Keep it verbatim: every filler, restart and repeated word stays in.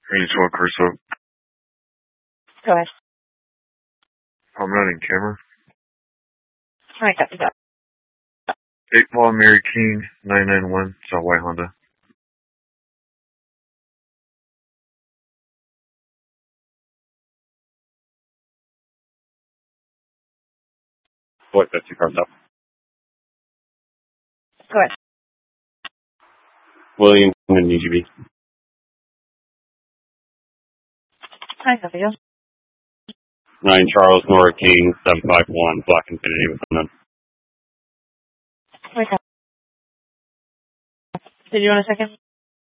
eighty-twelve Curso. Go ahead. I'm not in camera. All right, copy that. eight Paul Mary King, nine nine one, South White Honda. What, that's your car's up? Go ahead. William and U G B. All right, copy you. nine Charles Nora King, seven five one, Black Infinity with unknown. All right, copy. Did you want a second?